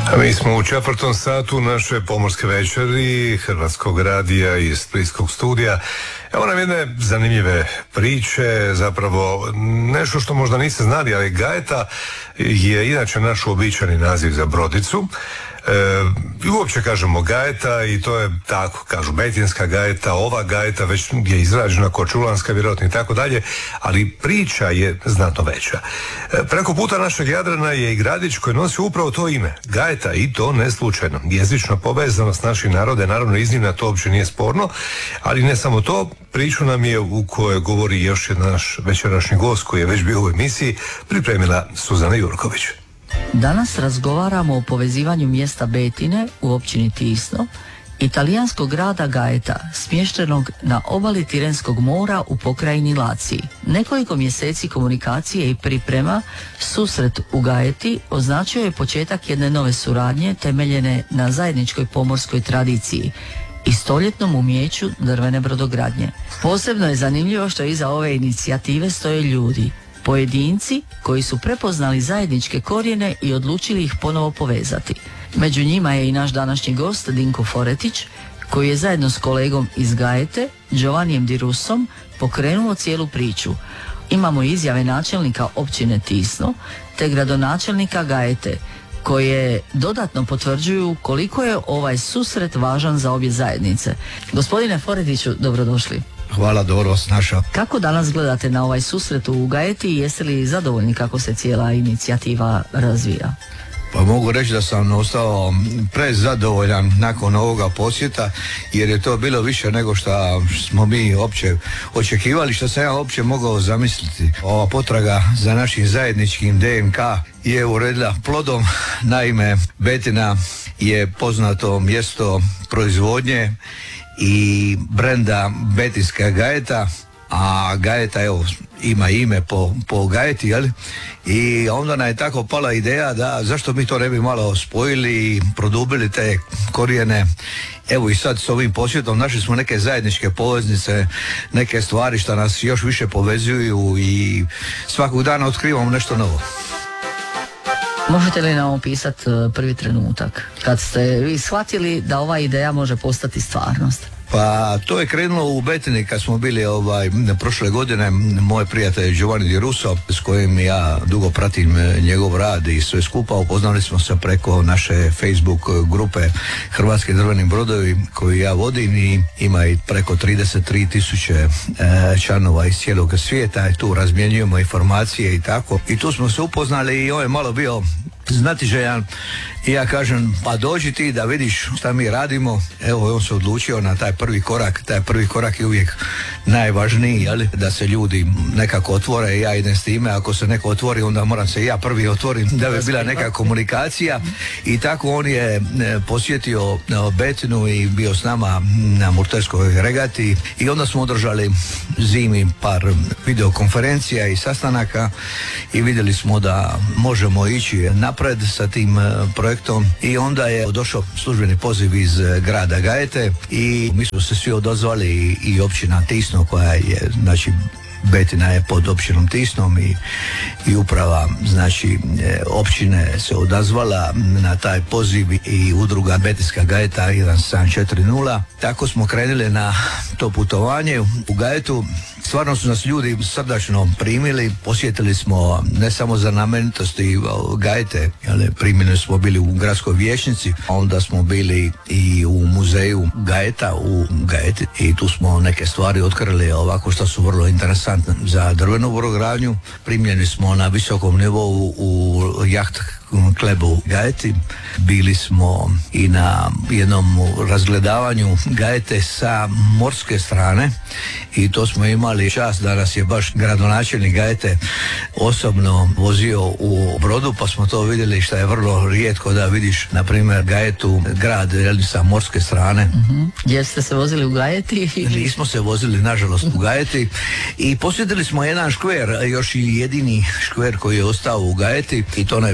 A mi smo u 4. satu naše pomorske večeri Hrvatskog radija iz Splitskog studija. Evo nam jedne zanimljive priče, zapravo nešto što možda niste znali, ali gajeta je inače naš uobičajeni naziv za brodicu. I uopće kažemo gajeta i to je tako, kažu betinska gajeta, ova gajeta već je izrađena korčulanska vjerojatno i tako dalje, ali priča je znatno veća. Preko puta našeg Jadrana je i gradić koji nosi upravo to ime, gajeta, i to ne slučajno. Jezična povezanost naših naroda je naravno iznimna, to uopće nije sporno, ali ne samo to, priču nam je u kojoj govori još jedan naš večerašnji gost koji je već bio u emisiji, pripremila Suzana Jurković. Danas razgovaramo o povezivanju mjesta Betine u općini Tisno i talijanskog grada Gaeta, smještenog na obali Tirenskog mora u pokrajini Laciji. Nekoliko mjeseci komunikacije i priprema, susret u Gaeti označio je početak jedne nove suradnje temeljene na zajedničkoj pomorskoj tradiciji i stoljetnom umijeću drvene brodogradnje. Posebno je zanimljivo što iza ove inicijative stoje ljudi, pojedinci koji su prepoznali zajedničke korijene i odlučili ih ponovo povezati. Među njima je i naš današnji gost Dinko Foretić, koji je zajedno s kolegom iz Gaete, Giovannijem Di Russom, pokrenuo cijelu priču. Imamo izjave načelnika općine Tisno te gradonačelnika Gaete, koje dodatno potvrđuju koliko je ovaj susret važan za obje zajednice. Gospodine Foretiću, dobrodošli. Hvala, dobro vas našao. Kako danas gledate na ovaj susret u Gaeti i jeste li zadovoljni kako se cijela inicijativa razvija? Pa mogu reći da sam ostao prezadovoljan nakon ovoga posjeta, jer je to bilo više nego što smo mi uopće očekivali, što sam ja uopće mogao zamisliti. Ova potraga za našim zajedničkim DNK je uredila plodom. Naime, Betina je poznato mjesto proizvodnje i brenda betinska gajeta, a gajeta evo ima ime po gajeti, jel? I onda nam je tako pala ideja da zašto mi to ne bi malo spojili i produbili te korijene. Evo i sad s ovim posjetom našli smo neke zajedničke poveznice, neke stvari što nas još više povezuju i svakog dana otkrivamo nešto novo. Možete li nam opisati prvi trenutak kad ste vi shvatili da ova ideja može postati stvarnost? Pa to je krenulo u Betini kad smo bili prošle godine. Moj prijatelj Giovanni Di Russo, s kojim ja dugo pratim njegov rad i sve skupa, upoznali smo se preko naše Facebook grupe Hrvatski drveni brodovi koju ja vodim i ima i preko 33.000 članova iz cijelog svijeta i tu razmjenjujemo informacije i tako. I tu smo se upoznali i on je malo bio znatiželjan i ja kažem, pa dođi ti da vidiš šta mi radimo. Evo, on se odlučio na taj prvi korak. Taj prvi korak je uvijek najvažniji, jel? Da se ljudi nekako otvore i ja idem s time. Ako se neko otvori, onda moram se ja prvi otvorim da bi bila neka komunikacija. I tako on je posjetio Betinu i bio s nama na Murterskoj regati i onda smo održali zimi par videokonferencija i sastanaka i vidjeli smo da možemo ići napred sa tim projektom i onda je došao službeni poziv iz grada Gaete i mi smo se svi odazvali i općina Tisno koja je, znači Betina je pod općinom Tisnom i uprava, znači općine se odazvala na taj poziv i udruga Betinska Gaeta 1740. Tako smo krenuli na to putovanje u Gaetu. Stvarno su nas ljudi srdačno primili, posjetili smo ne samo za znamenitosti Gaete, ali primili smo bili u gradskoj vijećnici, onda smo bili i u muzeju Gaeta u Gaeti i tu smo neke stvari otkrili ovako što su vrlo interesantne za drvenu brodogradnju. Primljeni smo na visokom nivou u jaht klubu Gaeti. Bili smo i na jednom razgledavanju Gaete sa morske strane i to smo imali čast da nas je baš gradonačelnik Gaete osobno vozio u brodu, pa smo to vidjeli što je vrlo rijetko da vidiš, na primjer, Gaetu, grad sa morske strane. Jer ste se vozili u Gaeti? Nismo se vozili, nažalost, u Gaeti i posjetili smo jedan škver, još i jedini škver koji je ostao u Gaeti i to je bilo vrh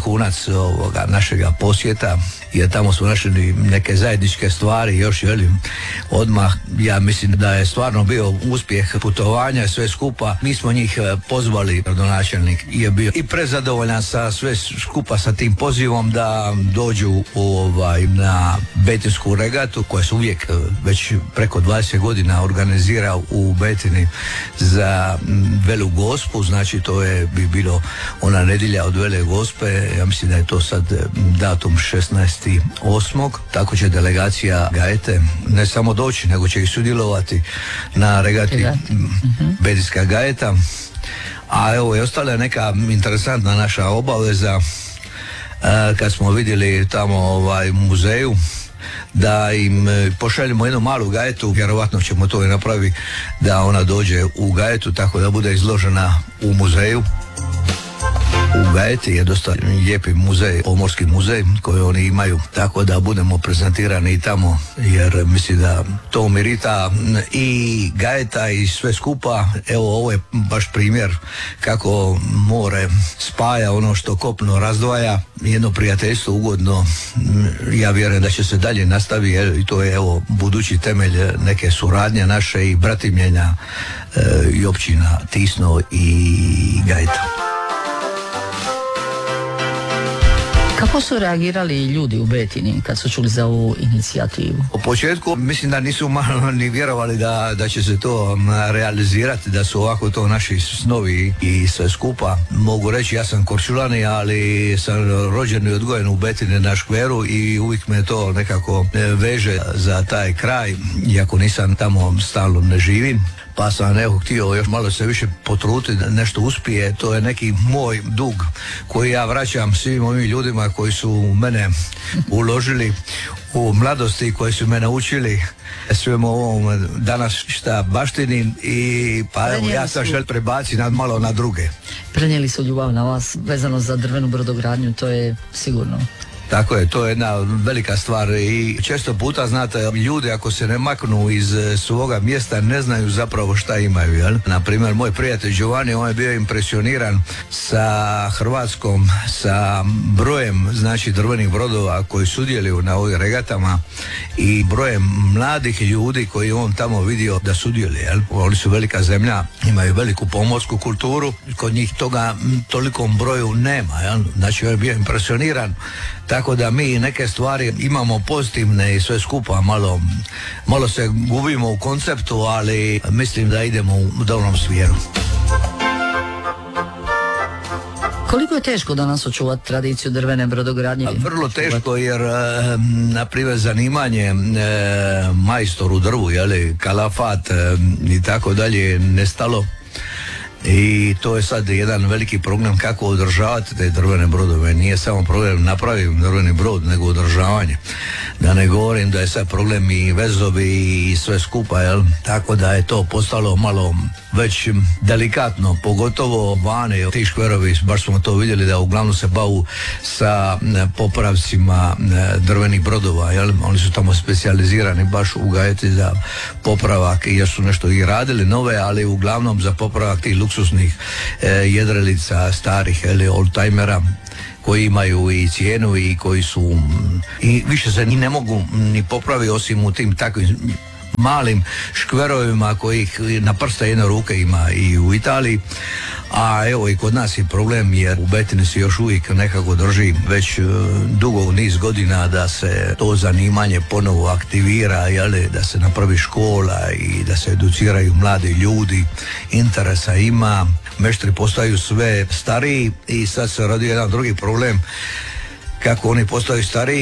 vrhunac ovoga našega posjeta, jer tamo smo našli neke zajedničke stvari još, odmah. Ja mislim da je stvarno bio uspjeh putovanja, sve skupa. Mi smo njih pozvali, gradonačelnik je bio i prezadovoljan sa sve skupa sa tim pozivom da dođu na Betinsku regatu, koja se uvijek već preko 20 godina organizira u Betini za Velu Gospu, znači to bi bilo ona nedjelja od Vele Gospe, ja mislim da je to sad datum 16.8. Tako će delegacija Gajete ne samo doći, nego će i sudjelovati na regati Betinska Gajeta. A evo je ostala neka interesantna naša obaveza kad smo vidjeli tamo u muzeju da im pošaljemo jednu malu gajetu, vjerovatno ćemo to i napraviti, da ona dođe u Gajetu, tako da bude izložena u muzeju. U Gajeti je dosta lijepi muzej, pomorski muzej koji oni imaju, tako da budemo prezentirani i tamo, jer mislim da to mirita i Gajeta i sve skupa. Evo, ovo je baš primjer kako more spaja ono što kopno razdvaja, jedno prijateljstvo ugodno. Ja vjerujem da će se dalje nastaviti i to je evo budući temelj neke suradnje naše i bratimljenja i općina Tisno i Gajeta. Kako su reagirali ljudi u Betini kad su čuli za ovu inicijativu? U početku mislim da nisu malo ni vjerovali da će se to realizirati, da su ovako to naši snovi i sve skupa. Mogu reći, ja sam Korčulani, ali sam rođen i odgojen u Betini na škveru i uvijek me to nekako veže za taj kraj, iako nisam tamo stalno ne živim. Pa sam htio još malo se više potruditi da nešto uspije. To je neki moj dug koji ja vraćam svim ovim ljudima koji su mene uložili u mladosti, koji su me naučili svemu ovom danas šta baštinim i pa evo ja sam žel prebaciti malo na druge. Prenijeli su ljubav na vas vezano za drvenu brodogradnju, to je sigurno. Tako je, to je jedna velika stvar i često puta, znate, ljudi ako se ne maknu iz svoga mjesta ne znaju zapravo šta imaju, jel? Naprimjer, moj prijatelj Giovanni, on je bio impresioniran sa Hrvatskom, sa brojem, znači, drvenih brodova koji sudjeluju na ovim regatama i brojem mladih ljudi koji on tamo vidio da sudjeluje, jel? Oni su velika zemlja, imaju veliku pomorsku kulturu, kod njih toga tolikom broju nema, jel? Znači, on je bio impresioniran. Tako da mi neke stvari imamo pozitivne i sve skupa, malo se gubimo u konceptu, ali mislim da idemo u dobrom smjeru. Koliko je teško danas očuvati tradiciju drvene brodogradnje? Vrlo teško, jer na primjer zanimanje majstor u drvu, kalafat i tako dalje nestalo. I to je sad jedan veliki problem kako održavati te drvene brodove. Nije samo problem napraviti drveni brod, nego održavanje. Da ne govorim da je sad problem i vezovi i sve skupa, jel? Tako da je to postalo malo već delikatno, pogotovo vane. Ti škverovi, baš smo to vidjeli da uglavnom se bavu sa popravcima drvenih brodova, jel? Oni su tamo specijalizirani baš u Gajeti za popravak i još su nešto i radili nove, ali uglavnom za popravak tih luksusnih jedrilica, starih oldtimera koji imaju i cijenu i koji su i više se ni ne mogu ni popraviti osim u tim takvim malim škverovima kojih na prste jedne ruke ima i u Italiji. A evo i kod nas je problem jer u Betini se još uvijek nekako drži već dugo niz godina da se to zanimanje ponovo aktivira, da se napravi škola i da se educiraju mladi ljudi. Interesa ima, meštri postaju sve stariji i sad se radi jedan drugi problem. Kako oni postaju stariji,